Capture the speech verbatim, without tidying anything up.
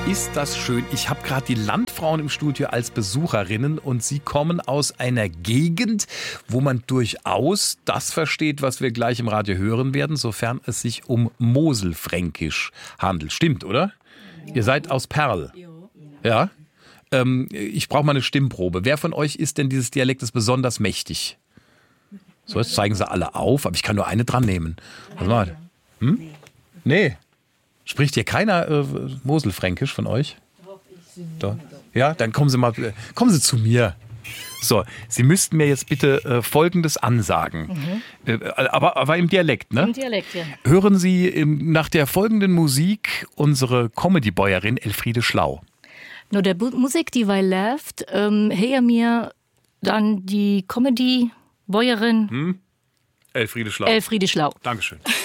Ist das schön. Ich habe gerade die Landfrauen im Studio als Besucherinnen und sie kommen aus einer Gegend, wo man durchaus das versteht, was wir gleich im Radio hören werden, sofern es sich um Moselfränkisch handelt. Stimmt, oder? Ja. Ihr seid aus Perl. Ja? Ähm, ich brauche mal eine Stimmprobe. Wer von euch ist denn dieses Dialektes besonders mächtig? So, jetzt zeigen sie alle auf, aber ich kann nur eine dran nehmen. Was mal? Hm? Nee. Spricht hier keiner äh, Moselfränkisch von euch? Doch. Ja, dann kommen Sie mal, äh, kommen Sie zu mir. So, Sie müssten mir jetzt bitte äh, Folgendes ansagen. Mhm. Äh, aber, aber im Dialekt, ne? Im Dialekt, ja. Hören Sie im, nach der folgenden Musik unsere Comedy-Bäuerin Elfriede Schlau. Nur der Bu- Musik, die weil läuft, ähm, her mir dann die Comedy-Bäuerin Hm? Elfriede Schlau. Elfriede Schlau. Dankeschön.